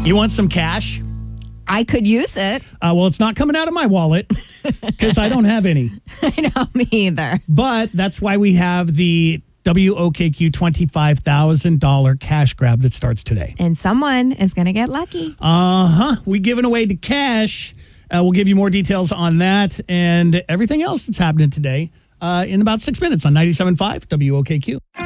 You want some cash? I could use it. Well, it's not coming out of my wallet because I don't have any. I know, me either. But that's why we have the WOKQ $25,000 cash grab that starts today. And someone is going to get lucky. We giving away the cash. We'll give you more details on that and everything else that's happening today in about 6 minutes on 97.5 WOKQ.